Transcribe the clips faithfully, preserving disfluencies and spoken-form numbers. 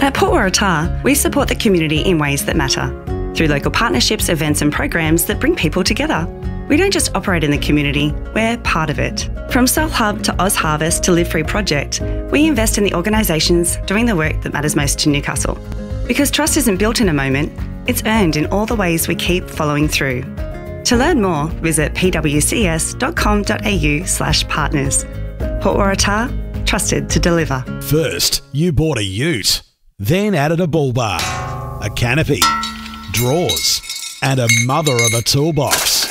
At Port Waratah, we support the community in ways that matter, through local partnerships, events and programs that bring people together. We don't just operate in the community, we're part of it. From Soul Hub to Oz Harvest to Live Free Project, we invest in the organisations doing the work that matters most to Newcastle. Because trust isn't built in a moment, it's earned in all the ways we keep following through. To learn more, visit pwcs.com.au slash partners. Port Waratah, trusted to deliver. First, you bought a ute, then added a bull bar, a canopy, drawers, and a mother of a toolbox.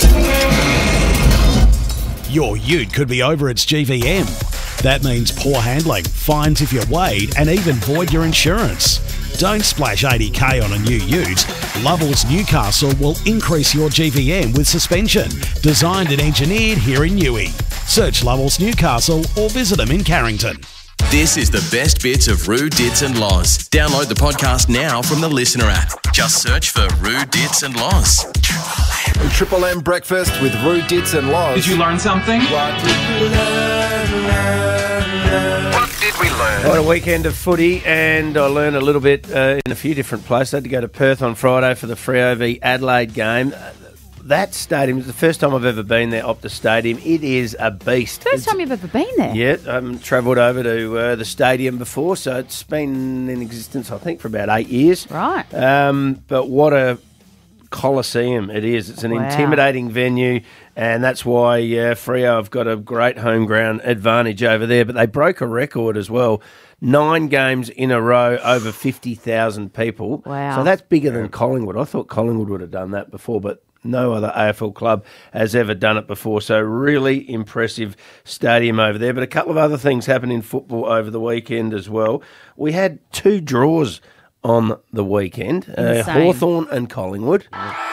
Your ute could be over its G V M. That means poor handling, fines if you're weighed, and even void your insurance. Don't splash eighty K on a new ute. Lovells Newcastle will increase your G V M with suspension, designed and engineered here in Newey. Search Lovells Newcastle or visit them in Carrington. This is the best bits of Roo, Dits and Loz. Download the podcast now from the Listener app. Just search for Roo, Dits and Loz. Triple M Breakfast with Roo, Dits and Loz. Did you learn something? What did we learn, learn, learn? What did we learn? I had a weekend of footy and I learned a little bit uh, in a few different places. I had to go to Perth on Friday for the Freo v Adelaide game. That stadium is the first time I've ever been there, Optus Stadium. It is a beast. First it's, time you've ever been there? Yeah, I haven't travelled over to uh, the stadium before, so it's been in existence, I think, for about eight years. Right. Um, but what a coliseum it is. It's an Wow. intimidating venue, and that's why uh, Freo have got a great home ground advantage over there. But they broke a record as well. Nine games in a row, over fifty thousand people. Wow. So that's bigger than Collingwood. I thought Collingwood would have done that before, but no other A F L club has ever done it before. So really impressive stadium over there. But a couple of other things happened in football over the weekend as well. We had two draws on the weekend, uh, Hawthorn and Collingwood.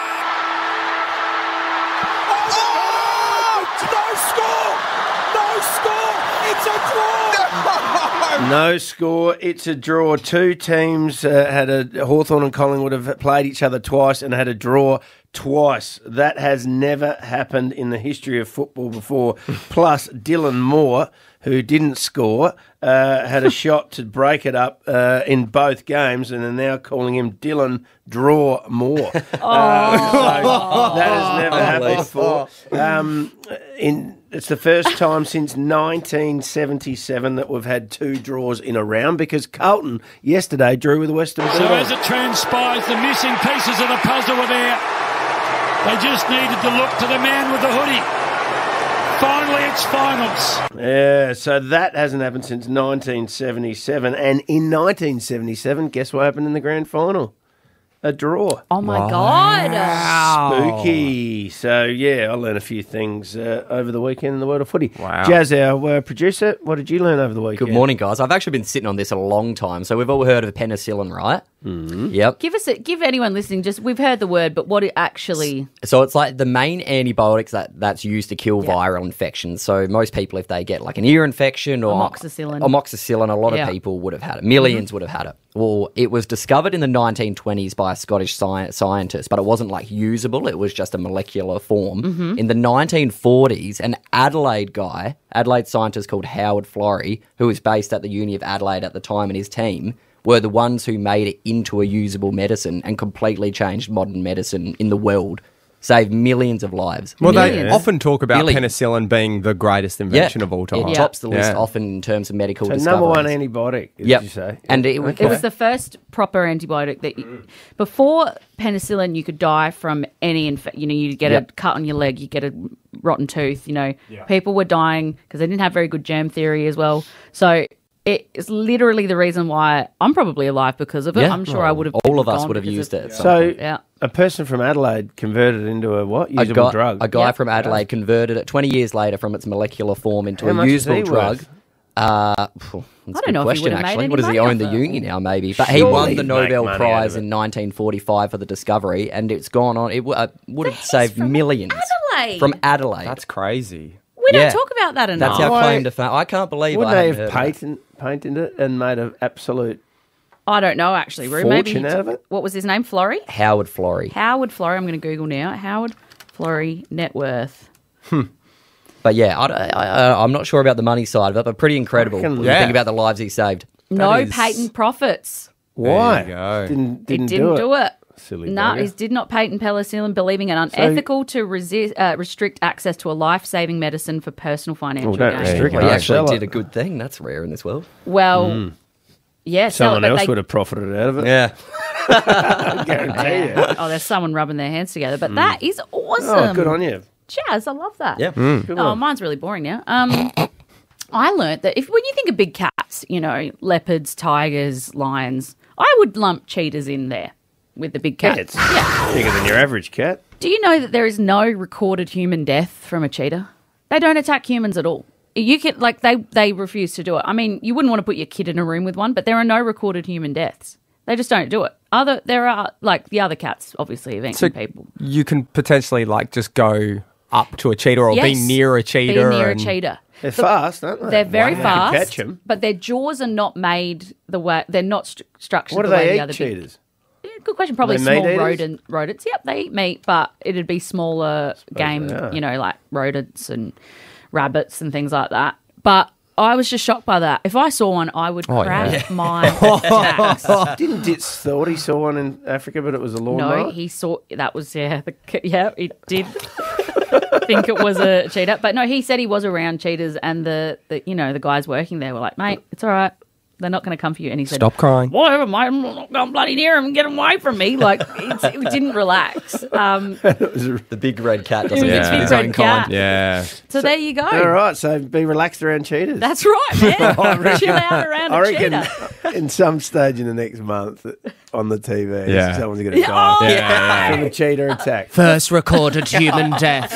No score, it's a draw. Two teams uh, had a Hawthorn and Collingwood have played each other twice and had a draw twice. That has never happened in the history of football before. Plus, Dylan Moore, who didn't score, uh, had a shot to break it up uh, in both games, and are now calling him Dylan Draw Moore. Oh. Uh, so that has never happened before. Um, in It's the first time since nineteen seventy-seven that we've had two draws in a round, because Carlton yesterday drew with the Western Bulldogs. So as it transpires, the missing pieces of the puzzle were there. They just needed to look to the man with the hoodie. Finally, it's finals. Yeah, so that hasn't happened since nineteen seventy-seven. And in nineteen seventy-seven, guess what happened in the grand final? A draw. Oh, my God. Spooky. So, yeah, I learned a few things uh, over the weekend in the world of footy. Wow. Jazz, our uh, producer, what did you learn over the weekend? Good morning, guys. I've actually been sitting on this a long time. So we've all heard of penicillin, right? Mm-hmm. Yep. Give us a, give anyone listening, just we've heard the word, but what it actually... So it's like the main antibiotics that, that's used to kill Yeah. viral infections. So most people, if they get like an ear infection or Amoxicillin. amoxicillin, a lot Yeah. of people would have had it. Millions would have had it. Well, it was discovered in the nineteen twenties by a Scottish sci- scientist, but it wasn't like usable. It was just a molecular form. Mm-hmm. In the nineteen forties, an Adelaide guy, Adelaide scientist called Howard Florey, who was based at the Uni of Adelaide at the time, and his team were the ones who made it into a usable medicine and completely changed modern medicine in the world. Saved millions of lives. Well, they Millions. often talk about Millions. penicillin being the greatest invention Yeah. of all time. It tops the list Yeah. often in terms of medical So discoveries. number one antibiotic, did Yep. you say? And it, It was the first proper antibiotic that you, before penicillin, you could die from any infection. You know, you get Yep. a cut on your leg, you get a rotten tooth. You know, people were dying because they didn't have very good germ theory as well. So it is literally the reason why I'm probably alive because of it. Yeah. I'm sure I would have. All of us gone would have because used of- it. at some So point. Yeah. a person from Adelaide converted into a what? a Usable guy, drug? a guy Yep. from Adelaide converted it twenty years later from its molecular form into How a much is usable he drug. worth? Uh, phew, that's I a don't good know if he question, would have made actually. any What does he money own the off it. uni now, maybe? But he Surely won he'd the make Nobel money out Prize of it. in nineteen forty-five for the discovery, and it's gone on. It w- uh, would have saved millions. Adelaide. From Adelaide. That's crazy. We don't Yeah. talk about that enough. That's our Why- claim to fame. I can't believe Wouldn't I they haven't have heard of it. patent, patented it and made an absolute I don't know actually. Roo. Maybe fortune he out t- of it? What was his name? Florey. Howard Florey. Howard Florey. I'm going to Google now. Howard Florey net worth. But yeah, I, I, I, I'm not sure about the money side of it, but pretty incredible reckon- when you Yeah. think about the lives he saved. No is- patent profits. Why? There you go. Didn't, He didn't, didn't do it. Silly No, bugger. he did not patent penicillin, believing it unethical to resist, uh, restrict access to a life-saving medicine for personal financial Well, don't gain. restrict Well, it. he actually Sell did it. a good thing. That's rare in this world. Well, yeah, sell Someone it, but else they- would have profited out of it. Yeah. I guarantee you. Oh, there's someone rubbing their hands together, but that is awesome. Oh, good on you. Jazz, I love that. Yeah. Good Oh, one. mine's really boring now. Um, I learnt that if when you think of big cats, you know, leopards, tigers, lions, I would lump cheetahs in there with the big cats. Cats. Yeah. Bigger than your average cat. Do you know that there is no recorded human death from a cheetah? They don't attack humans at all. You can like they they refuse to do it. I mean, you wouldn't want to put your kid in a room with one, but there are no recorded human deaths. They just don't do it. Other there are like the other cats, obviously, have eaten So people. you can potentially like just go up to a cheetah or be Yes. near a cheetah. Be near and- a cheetah. They're fast, aren't they? They're very Wow. fast, Catch them. but their jaws are not made the way they're not st- structured What do the way they the eat, other big- cheetahs? Yeah, good question. Probably Are they meat small eaters? rodent rodents. Yep, they eat meat, but it'd be smaller game. they are. You know, like rodents and rabbits and things like that. But I was just shocked by that. If I saw one, I would Oh, crack yeah. my jacks. Didn't Ditz thought he saw one in Africa, but it was a No, lawnmower? he saw that was yeah, the, yeah, he did think it was a cheetah, but no, he said he was around cheetahs, and the, the you know the guys working there were like, mate, it's all right, they're not going to come for you, and he said, Stop crying. whatever, mate, I'm not going bloody near him and get him away from me. Like it's, it didn't relax. Um, The big red cat doesn't It was a get big his red own cat. kind. Yeah. so there you go. All right, so be relaxed around cheetahs. That's right, man. Chill out around I a reckon cheetah. in some stage in the next month on the T V, Yeah. someone's going to die Oh, Yeah. from a cheetah attack. First recorded human death.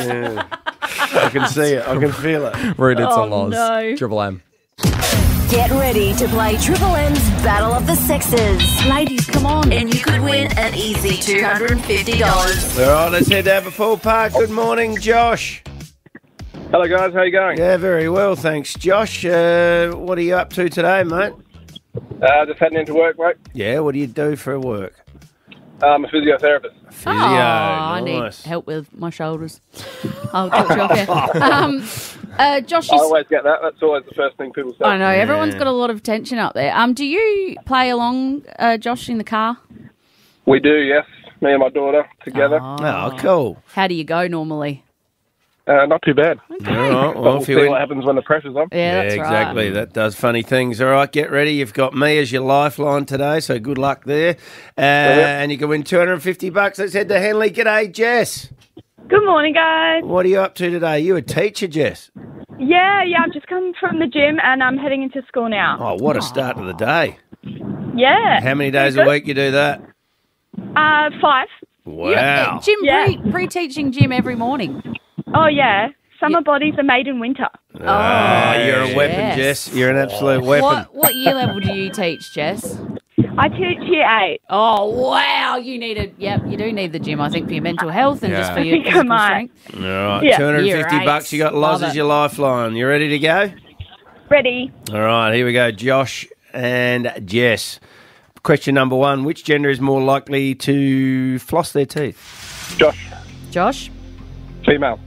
I can see it. I can feel it. Rude, it's Oh, a loss. no. Triple M. Get ready to play Triple M's Battle of the Sexes. Ladies, come on. And you could win an easy two hundred fifty dollars. All right, let's head down to Full Park. Good morning, Josh. Hello, guys. How you going? Yeah, very well, thanks, Josh. Uh, what are you up to today, mate? Uh, just heading into work, mate. Yeah, what do you do for work? I'm a physiotherapist. Physio. Oh, I need nice. help with my shoulders. I'll talk to you off air. Um, uh, Josh, I you always get that. That's always the first thing people say. I know everyone's got a lot of tension up there. Um, do you play along, uh, Josh, in the car? We do, yes. Me and my daughter together. Oh, cool. How do you go normally? Uh, not too bad. All right, But well, we'll if see you what happens when the pressure's on. Yeah, Yeah, that's exactly. right. That does funny things. All right, get ready. You've got me as your lifeline today, so good luck there. Uh, and you can win two hundred fifty bucks. Let's head to Henley. G'day, Jess. Good morning, guys. What are you up to today? You a teacher, Jess? Yeah, yeah, I've just come from the gym and I'm heading into school now. Oh, what a start to the day. Yeah. How many days a week you do that? Uh, five. Wow. Jim, Yeah. pre- pre-teaching gym every morning. Oh, yeah. Summer bodies are made in winter. Oh, you're a weapon, yes. Jess. You're an absolute weapon. What what year level do you teach, Jess? I teach year eight. Oh, wow. You need a, yep, you do need the gym, I think, for your mental health and just Yeah. for your Come physical on. strength. All right, Yeah. two hundred fifty Year eight. bucks. You got Loz Love as it. your lifeline. You ready to go? Ready? All right, here we go. Josh and Jess. Question number one. Which gender is more likely to floss their teeth? Josh, Josh? female.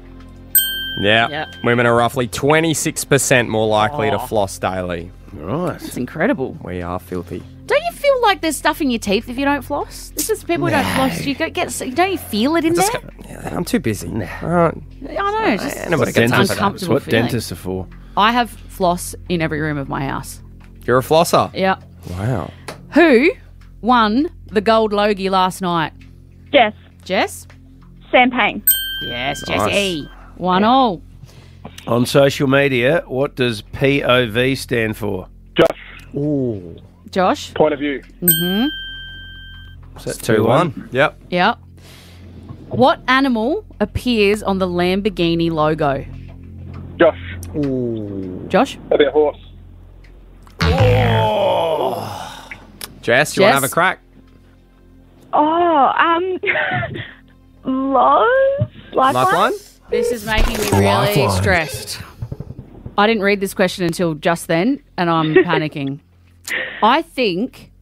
Yeah. Yeah. Women are roughly twenty-six percent more likely to floss daily. Right. It's incredible. We are filthy. Don't you feel like there's stuff in your teeth if you don't floss? This is people who don't floss. You get, get don't you feel it in there? Yeah, I'm too busy. Nah. I know. It's just Nobody it's gets time an for that. That's uncomfortable what feeling. dentists are for. I have floss in every room of my house. You're a flosser. Yeah. Wow. Who won the gold Logie last night? Jess. Jess? Sam Payne. Yes, Nice. Jessie. One all. On social media, what does P O V stand for? Josh, Josh? point of view. Is that two one. Yep. Yep. What animal appears on the Lamborghini logo? Josh, Josh? that'd be a horse. Jess, you want to have a Jess? crack? Oh, um, Loz? Lifeline? Lifeline? This is making me really stressed. I didn't read this question until just then, and I'm panicking. I think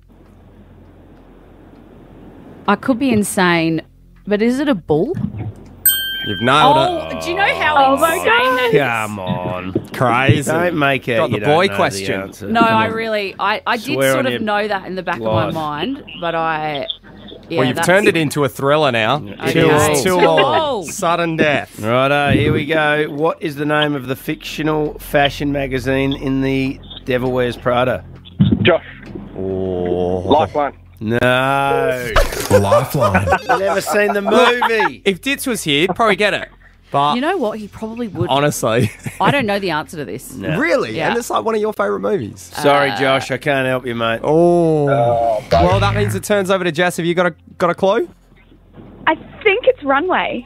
I could be insane, but is it a bull? You've nailed Oh, it. do you know how Oh my insane God. that is? Come on. Crazy. Don't make it. Got the you don't boy know the question. answer. No, Come I on. really, I, I did Swear sort on of your know that in the back of life. my mind, but I, yeah, well, you've that's- turned it into a thriller now. Okay. Too old. Too Too old. old. Sudden death. Righto, here we go. What is the name of the fictional fashion magazine in the Devil Wears Prada? Josh. Oh. Lifeline. No. Lifeline. Never seen the movie. If Ditz was here, he'd probably get it. But You know what? He probably would. honestly, I don't know the answer to this. No. really, Yeah. and it's like one of your favourite movies. Sorry, Josh, I can't help you, mate. Oh, well, that means it turns over to Jess. Have you got a got a clue? I think it's runway.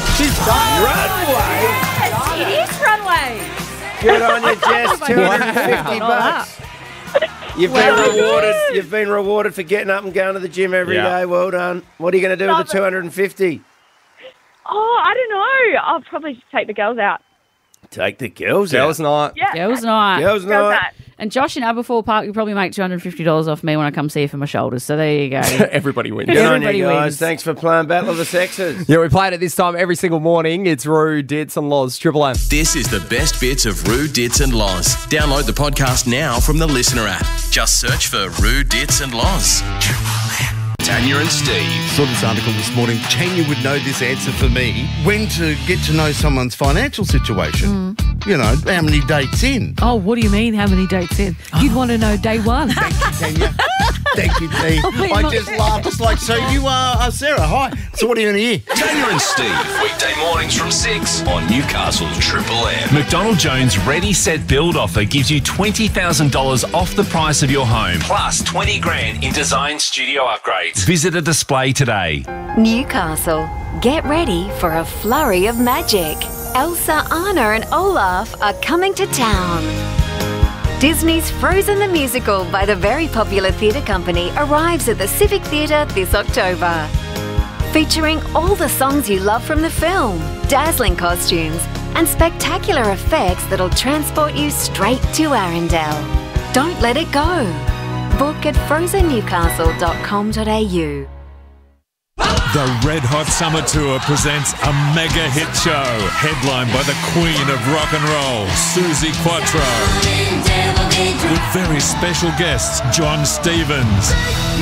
Runway. It is runway. Good on you, Jess. two hundred fifty bucks. You've been Well rewarded. You've been rewarded for getting up and going to the gym every day. Yeah. Well done. What are you going to do with the two hundred fifty? Oh, I don't know. I'll probably just take the girls out. Take the girls Girls' out. night. Yeah. Girls' night. Girls' Girls night. night. And Josh in Aberfoyle Park, you probably make two hundred fifty dollars off me when I come see you for my shoulders. So there you go. Everybody wins. Good on Everybody you guys. wins. Thanks for playing Battle of the Sexes. Yeah, we play it at this time every single morning. It's Roo, Ditz and Loz, Triple M. This is the best bits of Roo, Ditz and Loz. Download the podcast now from the Listener app. Just search for Roo, Ditz and Loz. Tanya and Steve. Saw this article this morning. Tanya would know this answer for me. When to get to know someone's financial situation. You know, how many dates in. Oh, what do you mean? How many dates in? You'd want to know day one. Thank you, Tanya. Thank you, T. mean, I look- just laughed. It's like, so you are uh, Sarah. Hi. So what are you going to hear? Tanya and Steve. Weekday mornings from six on Newcastle's Triple M. McDonald Jones Ready Set Build offer gives you twenty thousand dollars off the price of your home, plus twenty grand in design studio upgrades. Visit a display today. Newcastle, get ready for a flurry of magic. Elsa, Anna and Olaf are coming to town. Disney's Frozen the Musical by the very popular theatre company arrives at the Civic Theatre this October. Featuring all the songs you love from the film, dazzling costumes and spectacular effects that'll transport you straight to Arendelle. Don't let it go. Book at frozen newcastle dot com dot a u. The Red Hot Summer Tour presents a mega hit show, headlined by the Queen of Rock and Roll, Susie Quattro, with very special guests John Stevens,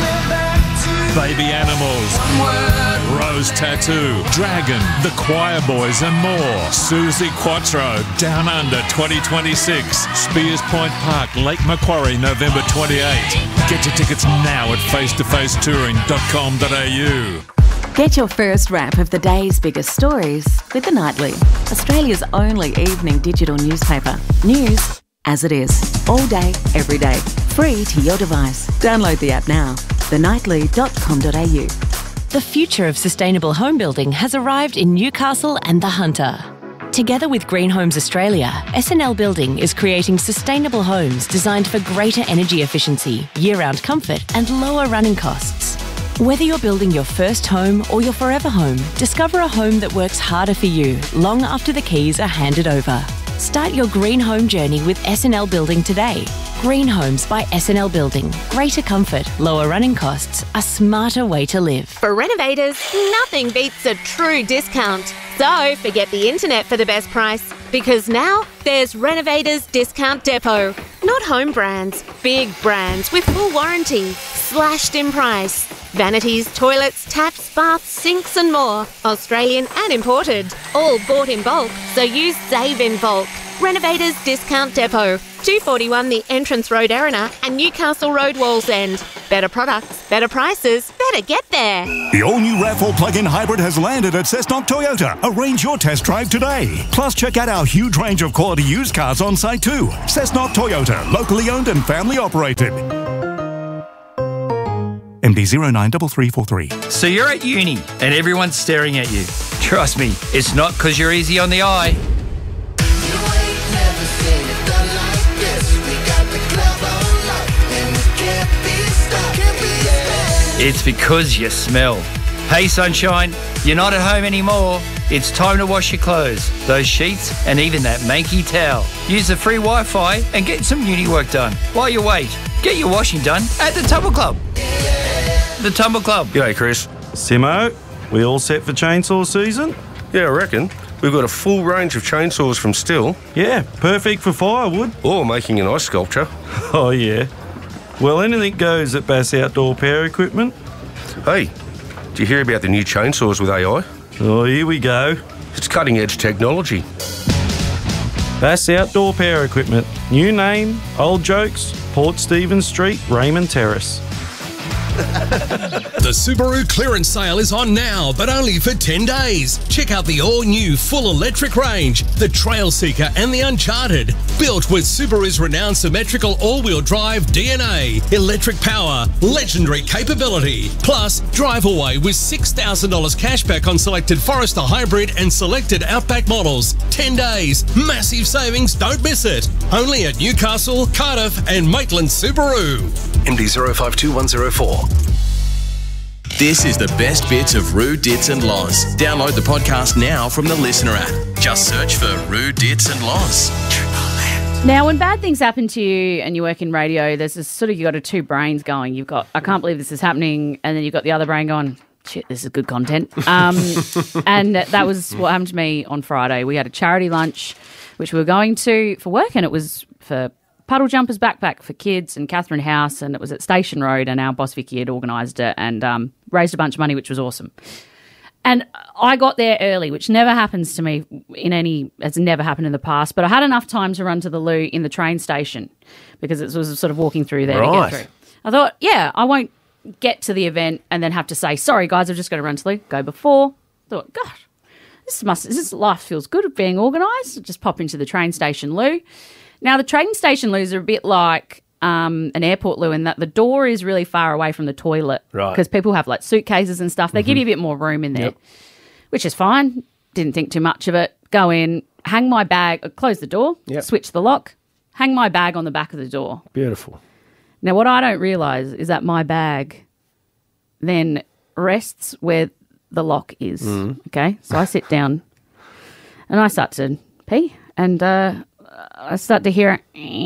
Baby Animals, Rose Tattoo, Dragon, The Choir Boys and more. Susie Quattro, Down Under twenty twenty-six, Spears Point Park, Lake Macquarie, November twenty-eighth. Get your tickets now at face to face touring dot com dot a u. Get your first wrap of the day's biggest stories with The Nightly, Australia's only evening digital newspaper. News as it is, all day, every day, free to your device. Download the app now, the nightly dot com dot a u. The future of sustainable home building has arrived in Newcastle and the Hunter. Together with Green Homes Australia, S N L Building is creating sustainable homes designed for greater energy efficiency, year-round comfort and lower running costs. Whether you're building your first home or your forever home, discover a home that works harder for you long after the keys are handed over. Start your green home journey with S N L Building today. Green Homes by S N L Building. Greater comfort, lower running costs, a smarter way to live. For renovators, nothing beats a true discount. So forget the internet for the best price, because now there's Renovators Discount Depot. Not home brands, big brands with full warranty, slashed in price. Vanities, toilets, taps, baths, sinks and more. Australian and imported. All bought in bulk, so you save in bulk. Renovators Discount Depot. two forty-one The Entrance Road, Erina and Newcastle Road, Wallsend. Better products, better prices, better get there. The all-new RAV four plug-in hybrid has landed at Cessnock Toyota. Arrange your test drive today. Plus, check out our huge range of quality used cars on site too. Cessnock Toyota, locally owned and family operated. M D zero nine three three four three. So you're at uni and everyone's staring at you. Trust me, it's not because you're easy on the eye. It's because you smell. Hey sunshine, you're not at home anymore. It's time to wash your clothes, those sheets and even that manky towel. Use the free Wi-Fi and get some uni work done. While you wait, get your washing done at the Tumble Club. The Tumble Club. G'day, Chris. Simo, we all set for chainsaw season? Yeah, I reckon. We've got a full range of chainsaws from Stihl. Yeah, perfect for firewood. Or making an ice sculpture. Oh, yeah. Well, anything goes at Bass Outdoor Power Equipment. Hey, did you hear about the new chainsaws with A I? Oh, here we go. It's cutting-edge technology. Bass Outdoor Power Equipment. New name, old jokes, Port Stephens Street, Raymond Terrace. The Subaru clearance sale is on now, but only for ten days. Check out the all-new full electric range, the Trail Seeker and the Uncharted. Built with Subaru's renowned symmetrical all-wheel drive D N A, electric power, legendary capability. Plus, drive away with six thousand dollars cashback on selected Forester Hybrid and selected Outback models. ten days, massive savings, don't miss it. Only at Newcastle, Cardiff and Maitland Subaru. M D zero five two one zero four. This is the best bits of Roo, Dits and Loz. Download the podcast now from the Listener app. Just search for Roo, Dits and Loz. Now, when bad things happen to you and you work in radio, there's this sort of, you've got a two brains going. You've got, I can't believe this is happening, and then you've got the other brain going, shit, this is good content. Um, and that was what happened to me on Friday. We had a charity lunch, which we were going to for work, and it was for Puddle Jumpers Backpack for kids and Catherine House, and it was at Station Road, and our boss Vicky had organised it and um, raised a bunch of money, which was awesome. And I got there early, which never happens to me in any, it's never happened in the past, but I had enough time to run to the loo in the train station because it was sort of walking through there Right. to get through. I thought, yeah, I won't get to the event and then have to say, sorry guys, I've just got to run to the loo, go before. I thought, gosh, this must, this life feels good being organised. Just pop into the train station loo. Now, the train station loos are a bit like um, an airport loo in that the door is really far away from the toilet. Right. Because people have like suitcases and stuff. They give you a bit more room in there, Yep. which is fine. Didn't think too much of it. Go in, hang my bag, uh, close the door, Yep. switch the lock, hang my bag on the back of the door. Beautiful. Now, what I don't realise is that my bag then rests where the lock is. Mm. Okay, so I sit down and I start to pee, and uh, I start to hear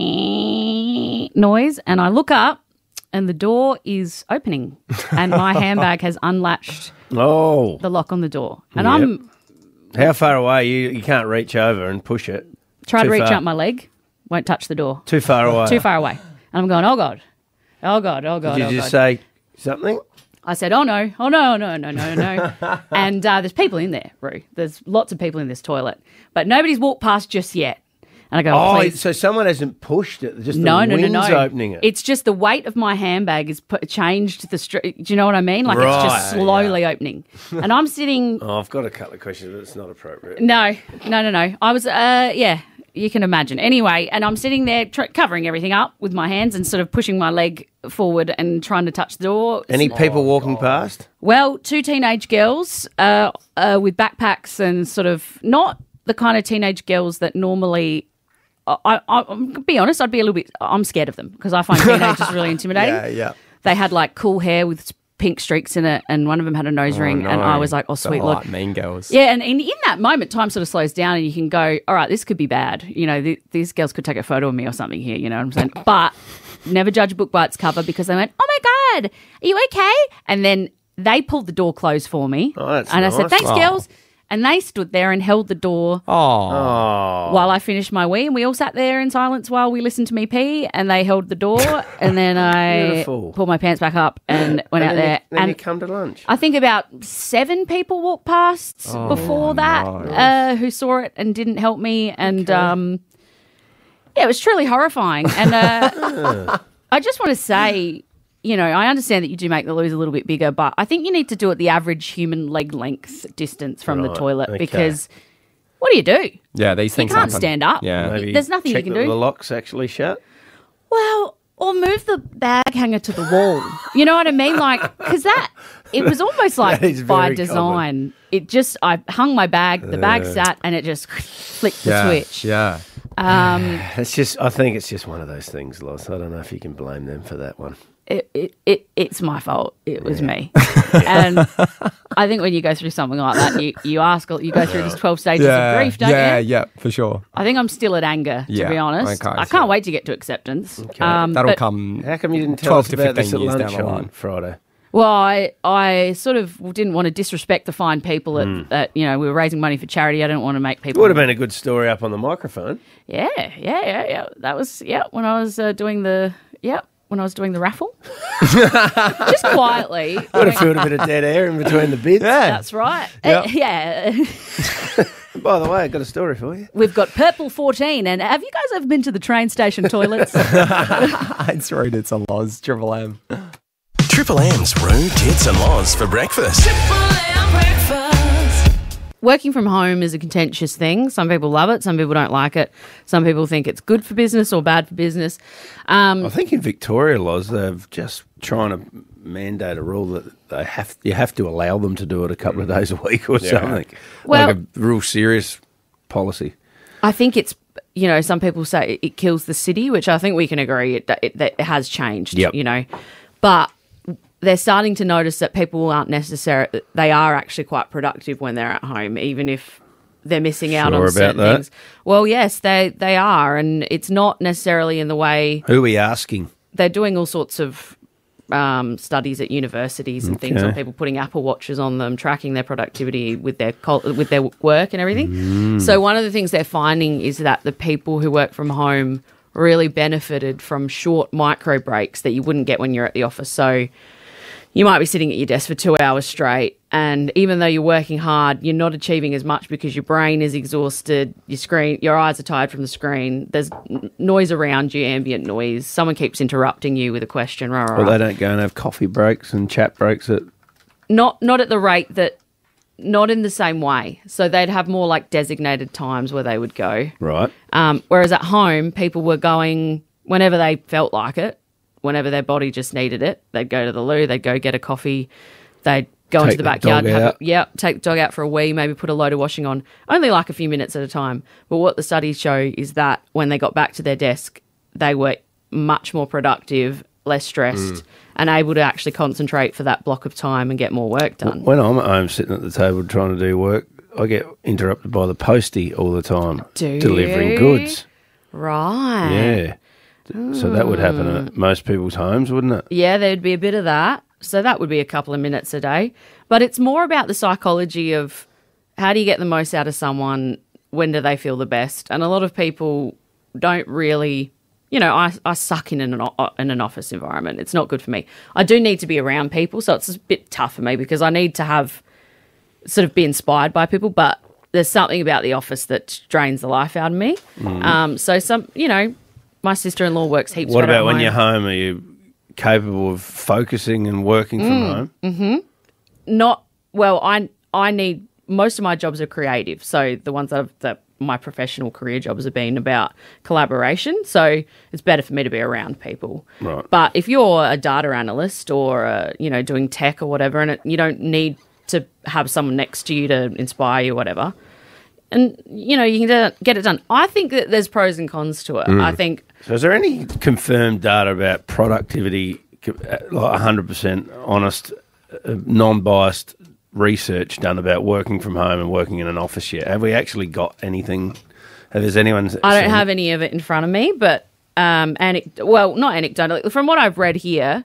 a noise, and I look up, and the door is opening, and my handbag has unlatched Oh. the lock on the door, and Yep. I'm How far away? You you can't reach over and push it. trying Too to reach far. up my leg, won't touch the door. Too far away. Too far away, and I'm going, oh god, oh god, oh god. Did oh you just God. say something? I said, oh no, oh no, no, no, no, no. and uh, there's people in there, Roo. There's lots of people in this toilet. But nobody's walked past just yet. And I go, Oh, please. so someone hasn't pushed it. Just the No, no, no, wind's no. opening it. It's just the weight of my handbag is put, changed the street. Do you know what I mean? Like it's Right, just slowly opening. And I'm sitting. Oh, I've got a couple of questions, but it's not appropriate. No, no, no, no. I was, uh, yeah, you can imagine. Anyway, and I'm sitting there tr- covering everything up with my hands and sort of pushing my leg forward and trying to touch the door. Any people walking past? Well, two teenage girls uh, uh, with backpacks and sort of not the kind of teenage girls that normally. I, I, I'm gonna be honest, I'd be a little bit. I'm scared of them because I find teenagers really intimidating. Yeah, yeah. They had like cool hair with pink streaks in it, and one of them had a nose Oh, ring, no. and I was like, "Oh, So sweet like lord, Mean Girls." Yeah, and in, in that moment, time sort of slows down, and you can go, "All right, this could be bad. You know, th- these girls could take a photo of me or something here." You know what I'm saying? But never judge a book by its cover because they went, "Oh my god, are you okay?" And then they pulled the door closed for me, Oh, that's and I said, nice. "Thanks, Oh. girls." And they stood there and held the door Oh. while I finished my wee, and we all sat there in silence while we listened to me pee, and they held the door, and then I Beautiful. pulled my pants back up and went And out then there. You, then and you come to lunch. I think about seven people walked past Oh, before that no. uh, who saw it and didn't help me, and um, yeah, it was truly horrifying. And uh, I just want to say, you know, I understand that you do make the loos a little bit bigger, but I think you need to do it the average human leg length distance from the Right, toilet okay. because what do you do? Yeah, these You things can't happen. stand up. Yeah. Maybe There's nothing you check can that do. The lock's actually shut. Well, or move the bag hanger to the wall. You know what I mean? Like, because that, it was almost like That is by very design. common. It just, I hung my bag, the bag Uh. sat, and it just flicked the Yeah, switch. Yeah. Um, It's just, I think it's just one of those things, Loz. I don't know if you can blame them for that one. it, it, it, it's my fault. It was me. And I think when you go through something like that, you, you ask, you go through these twelve stages yeah. of grief, don't yeah, you? yeah, for sure. I think I'm still at anger, to Yeah, be honest. okay, I can't wait to get to acceptance. Um, That'll but- come How come you didn't tell twelve us to about this fifteen at years lunch down the on line. Friday? Well, I, I sort of didn't want to disrespect the fine people at, Mm. at, you know, we were raising money for charity. I didn't want to make It people... would have been a good story up on the microphone. Yeah, yeah, yeah, yeah. That was, yeah, when I was uh, doing the, yeah, when I was doing the raffle. Just quietly. Would have filled a bit of dead air in between the bids. That's right. Yep. Uh, yeah. By the way, I've got a story for you. We've got Purple fourteen, and have you guys ever been to the train station toilets? It's rude, it's a Loz, Triple M. Triple M's Rude Tits and Laws for breakfast. Working from home is a contentious thing. Some people love it, some people don't like it. Some people think it's good for business or bad for business. Um, I think in Victoria laws, they've just trying to mandate a rule that they have you have to allow them to do it a couple of days a week or Yeah. something. Well- like a real serious policy. I think it's, you know, some people say it kills the city, which I think we can agree it, it, that it has changed, Yep. you know. But they're starting to notice that people aren't necessarily, they are actually quite productive when they're at home, even if they're missing out Sure on about certain that? things. Well, yes, they, they are. And it's not necessarily in the way Who are we asking? they're doing all sorts of um, studies at universities and things Okay. on people putting Apple Watches on them, tracking their productivity with their col- with their work and everything. Mm. So one of the things they're finding is that the people who work from home really benefited from short micro breaks that you wouldn't get when you're at the office. So you might be sitting at your desk for two hours straight, and even though you're working hard, you're not achieving as much because your brain is exhausted, your screen, your eyes are tired from the screen, there's n- noise around you, ambient noise, someone keeps interrupting you with a question. Rah, rah, Well, rah. they don't go and have coffee breaks and chat breaks at Not not at the rate that, not in the same way. So they'd have more like designated times where they would go. right. Um, whereas at home, people were going whenever they felt like it, whenever their body just needed it. They'd go to the loo, they'd go get a coffee, they'd go Take into the the backyard, dog and have out. a, yeah, take the dog out for a wee, maybe put a load of washing on, only like a few minutes at a time. But what the studies show is that when they got back to their desk, they were much more productive, less stressed, Mm. and able to actually concentrate for that block of time and get more work done. When I'm at home sitting at the table trying to do work, I get interrupted by the postie all the time. Do delivering you? goods. Right. Yeah. So that would happen Mm. at most people's homes, wouldn't it? Yeah, there'd be a bit of that. So that would be a couple of minutes a day. But it's more about the psychology of how do you get the most out of someone? When do they feel the best? And a lot of people don't really, you know, I, I suck in an, o- in an office environment. It's not good for me. I do need to be around people. So it's a bit tough for me because I need to have sort of be inspired by people. But there's something about the office that drains the life out of me. Mhm. Um, so some, you know, my sister-in-law works heaps What better about at when home. you're home? Are you capable of focusing and working from home? Mm-hmm. Not well. I I need most of my jobs are creative. So the ones that, I've, that my professional career jobs have been about collaboration. So it's better for me to be around people. Right. But if you're a data analyst or uh, you know doing tech or whatever, and it, you don't need to have someone next to you to inspire you, or whatever, and you know you can do- get it done. I think that there's pros and cons to it. Mm. I think. So is there any confirmed data about productivity, co- uh, like one hundred percent honest, uh, non-biased research done about working from home and working in an office yet? Have we actually got anything? Have there's anyone? I don't seen- have any of it in front of me, but um, anec- well, not anecdotally. From what I've read here,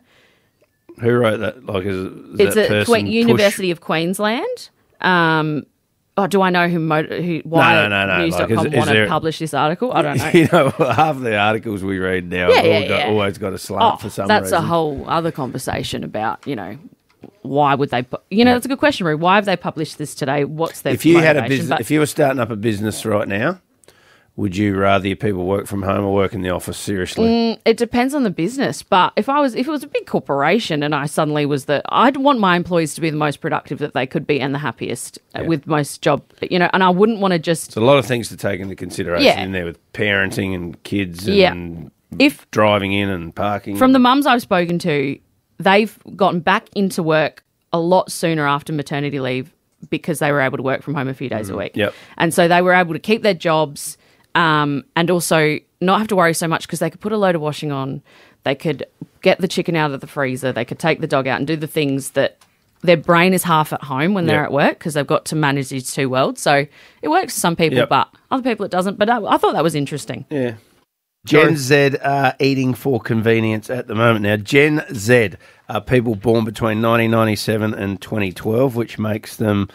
Who wrote that? Like, is, is it's that at person Que- push- University of Queensland. Um, oh, do I know who, mo- who why No, no, no, no, news dot com like, is- is want to there- publish this article? I don't know. You know, half the articles we read now Yeah, have all yeah, got, yeah. always got a slant Oh, for some that's reason. a whole other conversation about, you know, why would they, pu- you know, that's a good question, Roo. Why have they published this today? What's their If you had a motivation? business, But- if you were starting up a business right now, would you rather your people work from home or work in the office? Seriously, Mm, it depends on the business, but if I was, if it was a big corporation and I suddenly was the, I'd want my employees to be the most productive that they could be and the happiest uh, with most job, you know, and I wouldn't want to just, there's a lot of things to take into consideration Yeah. in there with parenting and kids and Yeah. If- driving in and parking. from the mums I've spoken to, they've gotten back into work a lot sooner after maternity leave because they were able to work from home a few days a Mhm. week. Yep. And so they were able to keep their jobs um, and also not have to worry so much because they could put a load of washing on, they could get the chicken out of the freezer, they could take the dog out and do the things that their brain is half at home when they're Yep. at work because they've got to manage these two worlds. So it works for some people, Yep. but other people it doesn't. But I, I thought that was interesting. Yeah. Gen True. Z are eating for convenience at the moment. Now, Gen Z are people born between nineteen ninety-seven and twenty twelve, which makes them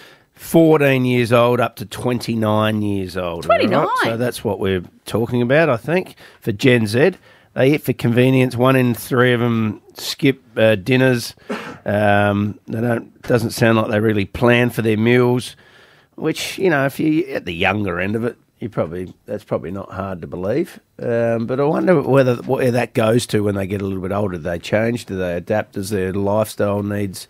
fourteen years old up to twenty-nine years old. twenty-nine? Right? So that's what we're talking about, I think, for Gen Z. They eat for convenience. One in three of them skip uh, dinners. Um, they don't. Doesn't sound like they really plan for their meals. Which, you know, if you're at the younger end of it, you probably that's probably not hard to believe. Um, but I wonder whether where that goes to when they get a little bit older. Do they change? Do they adapt? Does their lifestyle needs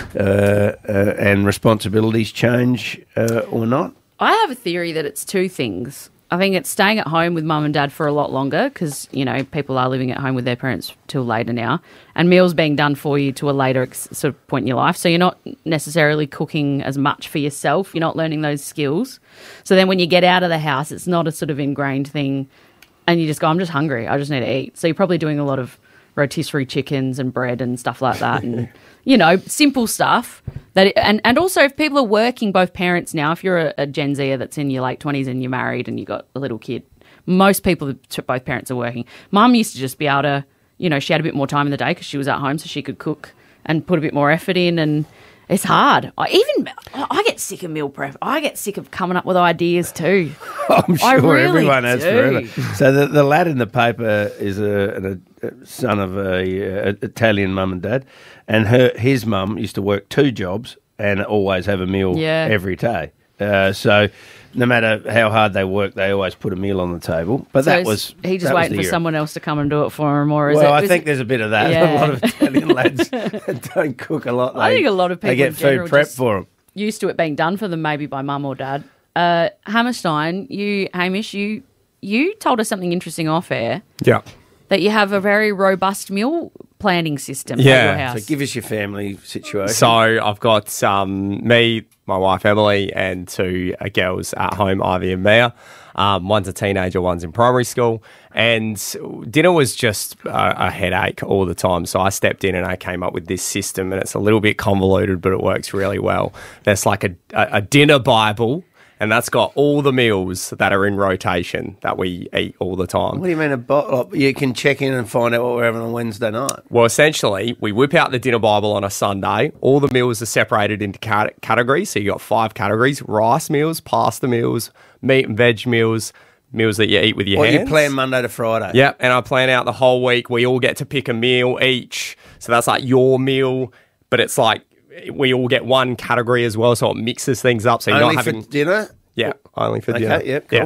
uh, uh, and responsibilities change uh, or not? I have a theory that it's two things. I think it's staying at home with mum and dad for a lot longer because, you know, people are living at home with their parents till later now, and meals being done for you to a later ex- sort of point in your life. So you're not necessarily cooking as much for yourself. You're not learning those skills. So then when you get out of the house, it's not a sort of ingrained thing and you just go, I'm just hungry. I just need to eat. So you're probably doing a lot of rotisserie chickens and bread and stuff like that and, you know, simple stuff. That it, and, and also if people are working, both parents now, if you're a, a Gen Zer that's in your late twenties and you're married and you got a little kid, most people, both parents are working. Mum used to just be able to, you know, she had a bit more time in the day because she was at home so she could cook and put a bit more effort in, and it's hard. I even I get sick of meal prep. I get sick of coming up with ideas too. I'm sure I really everyone has do. forever. So the, the lad in the paper is a, a, a son of a, a Italian mum and dad, and her his mum used to work two jobs and always have a meal Yeah. every day. Uh, so no matter how hard they work, they always put a meal on the table. But So that is was he just that was waiting the for era. someone else to come and do it for him, or is Well, it? I is think it- there's a bit of that. Yeah. A lot of Italian lads don't cook a lot. They, I think a lot of people they get in general food prepped just for them. used to it being done for them, maybe by mum or dad. Uh, Hammerstein, you, Hamish, you you told us something interesting off air. Yeah. That you have a very robust meal planning system at your Yeah. house. So give us your family situation. So I've got um, me, my wife Emily, and two uh, girls at home, Ivy and Mia. Um, one's a teenager, one's in primary school. And dinner was just a, a headache all the time. So I stepped in and I came up with this system, and it's a little bit convoluted, but it works really well. There's like a, a, a dinner Bible, and that's got all the meals that are in rotation that we eat all the time. What do you mean a bottle? You can check in and find out what we're having on Wednesday night. Well, essentially, we whip out the dinner Bible on a Sunday. All the meals are separated into cat- categories. So you got five categories: rice meals, pasta meals, meat and veg meals, meals that you eat with your Well, hands. you plan Monday to Friday. Yep, and I plan out the whole week. We all get to pick a meal each. So that's like your meal, but it's like we all get one category as well, so it mixes things up. So you're Only not having for dinner? Yeah, only for Okay, dinner. yep, cool. Yeah.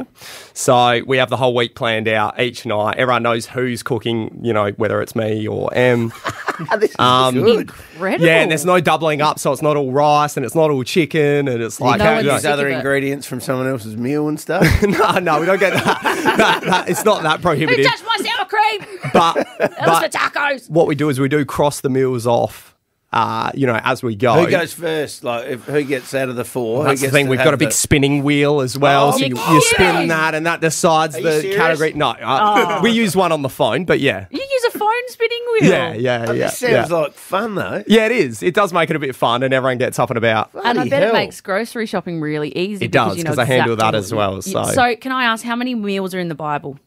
So we have the whole week planned out each night. Everyone knows who's cooking, you know, whether it's me or Em. This is Um, good. Incredible. Yeah, and there's no doubling up, so it's not all rice and it's not all chicken, and it's You like can't you know- use other ingredients from someone else's meal and stuff. no, no, we don't get that. that, that it's not that Who prohibitive. touched my sour cream? But, That was but for tacos. what we do is we do cross the meals off, uh, you know, as we go. Who goes first? Like, if, who gets out of the four? That's who the gets thing. to We've have got a big the- spinning wheel as well, Oh, so you're you, you spin kidding. that, and that decides Are you the serious? category. No, uh, Oh. we use one on the phone, but yeah, You use a phone spinning wheel. yeah, yeah, Oh, yeah. this sounds yeah. like fun, though. Yeah, it is. It does make it a bit fun, and everyone gets up and about. And I Bloody bet hell. it makes grocery shopping really easy. It because does, you know 'cause I handle that exactly as what well, you- so- so can I ask how many meals are in the Bible?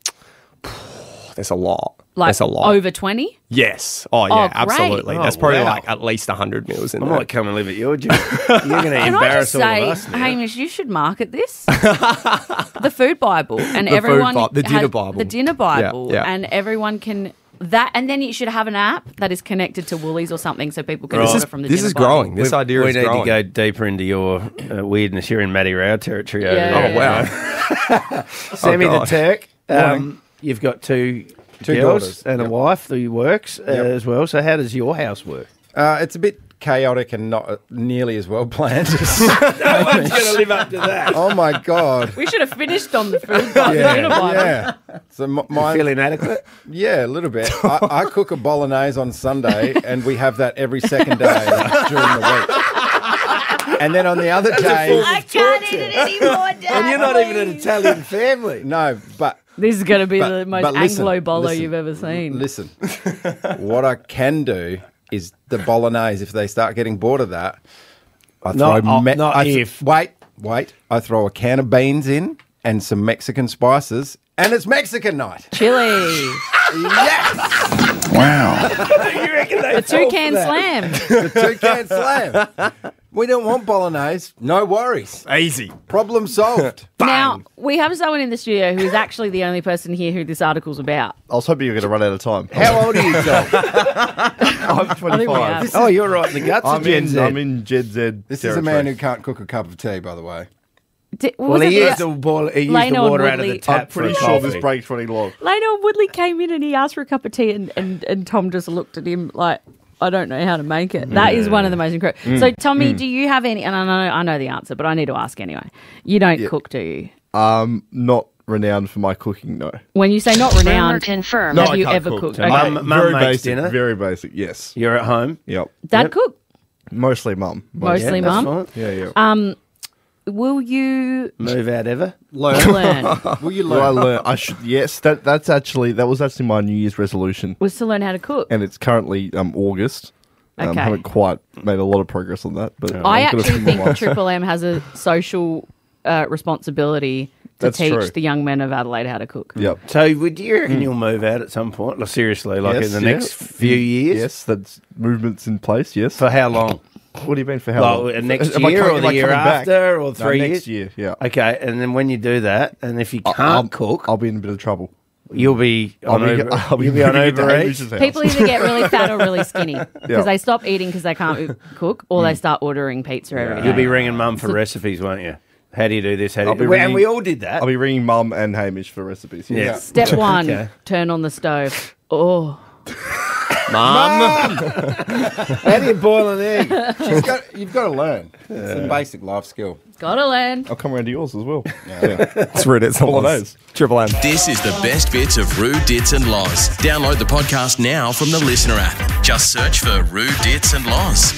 There's a lot. Like There's a lot. over twenty? Yes. Oh, Oh, yeah, great. absolutely. Oh, There's probably wow. like at least one hundred meals in I there. might come and live at your gym. You're going to Can I just embarrass all say, of us now. Hamish, you should market this. the food Bible. And The food everyone Bi- the dinner has- Bible. The dinner Bible. yeah. And everyone can that and then you should have an app that is connected to Woolies or something so people can Right. order This is, from the this dinner is Bible. growing. This We- idea we is need growing. to go deeper into your uh, weirdness. You're in Matty Rao territory over Yeah. there. Oh, wow. Sammy Oh, the God. Turk. Morning. Um, you've got two, Two girls daughters. and a Yep. wife who works uh, Yep. as well. So how does your house work? Uh, it's a bit chaotic and not uh, nearly as well planned. No one's going to live up to that. Oh my god! We should have finished on the food Bible. Yeah, dinner Bible. yeah. So m- my, Feel inadequate? yeah, a little bit. I, I cook a bolognese on Sunday, and we have that every second day during the week. And then on the other day, I can't eat it anymore, Dad. And you're not even an Italian family. no, but This is going to be But- the most but listen, Anglo bolo listen, you've ever seen. listen. What I can do is the bolognese. If they start getting bored of that, I throw Not- oh, not I th- if. wait, wait. I throw a can of beans in and some Mexican spices, And it's Mexican night. Chili. Yes. Wow. You reckon they The fall Toucan for that? Slam. The Toucan Slam. We don't want bolognese. No worries. Easy. Problem solved. Now, we have someone in the studio who is actually the only person here who this article's about. I was hoping you were going to run out of time. How old are you, Tom? I'm have. twenty-five. Oh, you're right in the guts I'm of Gen in, Z. I'm in Gen Z. This is a man who can't cook a cup of tea, by the way. Di- Well, was he it used the- the, boil, he used Leno the and water out of the Woodley- tap I'm for pretty a sure coffee. this break's running long. Leno Woodley came in and he asked for a cup of tea, and, and, and Tom just looked at him like, I don't know how to make it. That is one of the most incredible. Mm. So, Tommy, Mm. do you have any? And I know I know the answer, but I need to ask anyway. You don't Yeah. cook, do you? Um, not renowned for my cooking, no. When you say not renowned, confirmed. No, have I you can't ever cook, cooked? no. Okay. Mum, mum very makes basic, dinner. very basic, yes. You're at home. Yep. Dad Yep. cook? Mostly mum. Mostly Yeah, that's mum. fine. Yeah, yeah. Um, will you Move out ever? Learn. learn? Will you Will I learn? learn? I should. Yes, that that's actually that was actually my New Year's resolution, Was to learn how to cook? and it's currently um August. Um, Okay. haven't quite made a lot of progress on that, but I I've got a actually few more think months. Triple M has a social uh, responsibility to That's teach true. the young men of Adelaide how to cook. Yep. So, would you reckon you'll move out at some point? Like, seriously, like Yes, in the yeah. next few years? Yes, that's movements in place. Yes. For how long? What do you mean for how Well, long? uh, next Am I year coming- or am the I year coming back? after or No, three next years? year. Yeah. Okay, and then when you do that, and if you can't I'll, cook, I'll be in a bit of trouble. you'll be I'll on be, Uber, I'll be you'll be on moving into Uber Hamish's Eats. house. People either get really fat or really skinny because Yeah. they stop eating because they can't cook, or they start ordering pizza every day. You'll be ringing mum for recipes, won't you? How do you do this? How do I'll you be Well, and ringing- we all did that. I'll be ringing mum and Hamish for recipes. Yeah. Yes. Step one: Okay. turn on the stove. Oh, Mum. How do you boil an egg? She's got, you've got to learn. It's a basic life skill. gotta learn. I'll come around to yours as well. It's rude. It's All of all those. Triple M. This is the best bits of Roo, Dits and Loz. Download the podcast now from the Listener app. Just search for Roo, Dits and Loz.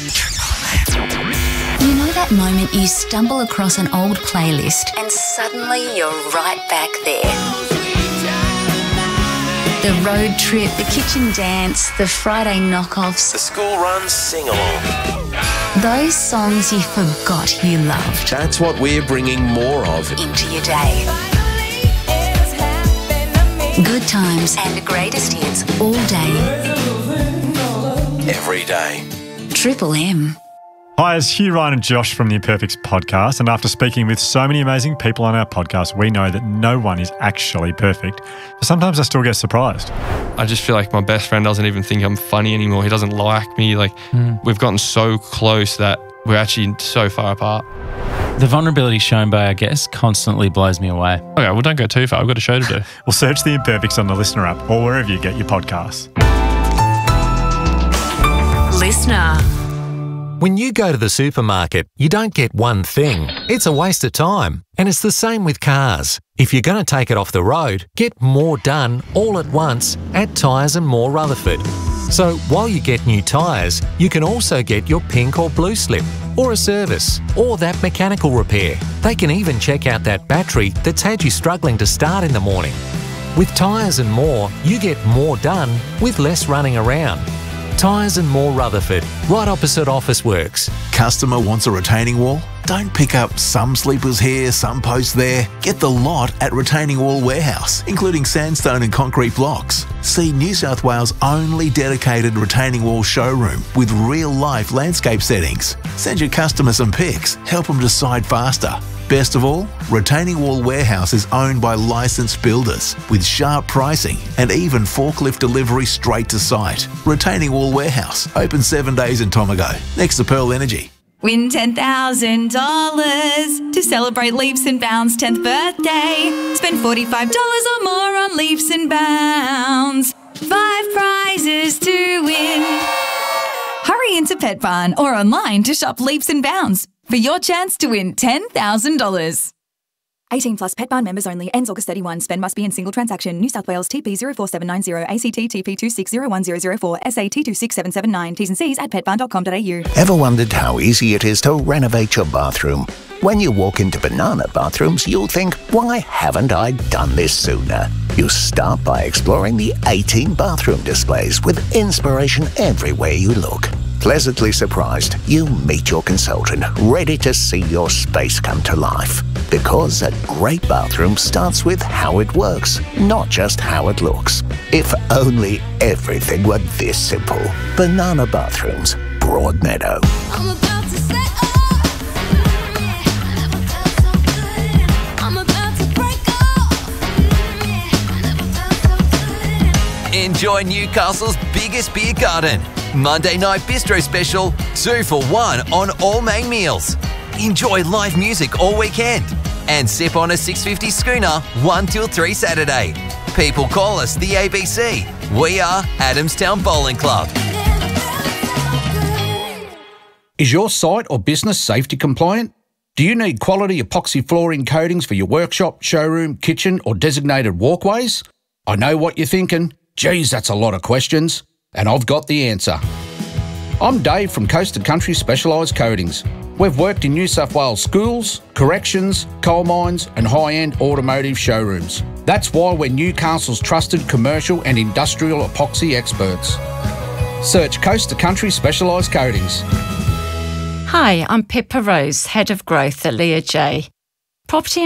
You know that moment you stumble across an old playlist and suddenly you're right back there? The road trip, the kitchen dance, the Friday knockoffs. The school run sing-along. Those songs you forgot you loved. That's what we're bringing more of. Into your day. Good times and the greatest hits all day. Every day. Triple M. Hi, it's Hugh, Ryan and Josh from the Imperfects podcast, and after speaking with so many amazing people on our podcast, we know that no one is actually perfect, but sometimes I still get surprised. I just feel like my best friend doesn't even think I'm funny anymore. He doesn't like me. Like, we've gotten so close that we're actually so far apart. The vulnerability shown by our guests constantly blows me away. Okay, well, don't go too far. I've got a show to do. Well, search the Imperfects on the Listener app or wherever you get your podcasts. Listener. When you go to the supermarket, you don't get one thing. It's a waste of time. And it's the same with cars. If you're going to take it off the road, get more done all at once at Tyres and More Rutherford. So while you get new tyres, you can also get your pink or blue slip, or a service, or that mechanical repair. They can even check out that battery that's had you struggling to start in the morning. With Tyres and More, you get more done with less running around. Tyres and More Rutherford, right opposite Officeworks. Customer wants a retaining wall? Don't pick up some sleepers here, some posts there. Get the lot at Retaining Wall Warehouse, including sandstone and concrete blocks. See New South Wales' only dedicated retaining wall showroom with real-life landscape settings. Send your customer some pics, help them decide faster. Best of all, Retaining Wall Warehouse is owned by licensed builders with sharp pricing and even forklift delivery straight to site. Retaining Wall Warehouse, open seven days in Tomago, next to Pearl Energy. Win ten thousand dollars to celebrate Leaps and Bounds' tenth birthday. Spend forty-five dollars or more on Leaps and Bounds. Five prizes to win. Hurry into Pet Barn or online to shop Leaps and Bounds for your chance to win ten thousand dollars. eighteen plus Pet Barn members only. Ends August thirty-first. Spend must be in single transaction. New South Wales T P zero four seven nine zero, A C T T P two six zero one zero zero four, S A T two six seven seven nine. T's and C's at pet barn dot com dot a u. Ever wondered how easy it is to renovate your bathroom? When you walk into Banana Bathrooms, you'll think, why haven't I done this sooner? You start by exploring the eighteen bathroom displays with inspiration everywhere you look. pleasantly surprised, you meet your consultant, ready to see your space come to life. Because a great bathroom starts with how it works, not just how it looks. If only everything were this simple. Banana Bathrooms, Broadmeadow. Enjoy Newcastle's biggest beer garden. Monday night bistro special, two for one on all main meals. Enjoy live music all weekend. And sip on a six fifty schooner one till three Saturday. People call us the A B C. We are Adamstown Bowling Club. Is your site or business safety compliant? Do you need quality epoxy flooring coatings for your workshop, showroom, kitchen or designated walkways? I know what you're thinking. Geez, that's a lot of questions. And I've got the answer. I'm Dave from Coast to Country Specialised Coatings. We've worked in New South Wales schools, corrections, coal mines and high-end automotive showrooms. That's why we're Newcastle's trusted commercial and industrial epoxy experts. Search Coast to Country Specialised Coatings. Hi, I'm Pippa Rose, Head of Growth at Leah J. Property